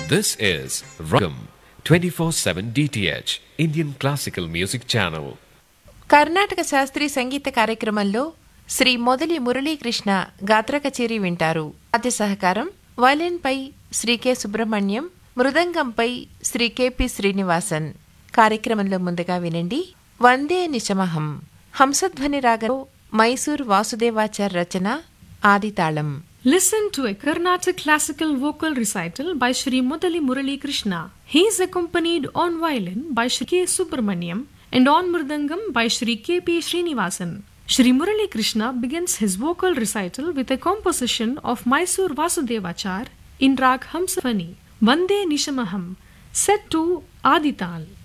This is Ragam 24/7 DTH Indian Classical Music Channel. Karnataka శాస్త్రీయ సంగీత కార్యక్రమంలో శ్రీ మొదలి మురళీకృష్ణ గాత్ర కచేరీ వింటారు. వాద్య సహకారం వయలిన్పై శ్రీ కె సుబ్రహ్మణ్యం, మృదంగంపై శ్రీ కెపి శ్రీనివాసన్. కార్యక్రమంలో ముందుగా వినండి వందే నిశమహం. హంసధ్వని రాగంలో మైసూర్ వాసుదేవాచార్ రచన, ఆదితాళం. Listen to a Carnatic classical vocal recital by Shri Mudali Murali Krishna. He is accompanied on violin by Shri K. Subramaniam and on mridangam by Shri K. P. Srinivasan. Shri Murali Krishna begins his vocal recital with a composition of Mysore Vasudevachar in Rag Hamsavani, Vande Nishamaham, set to Adital.